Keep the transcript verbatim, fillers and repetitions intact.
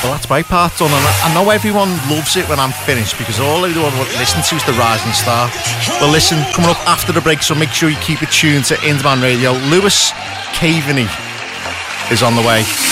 Well, that's my part done, and I know everyone loves it when I'm finished because all I want to listen to is the Rising Star. Well, listen, coming up after the break, so make sure you keep it tuned to Indie Man Radio. Lewis Caveney is on the way.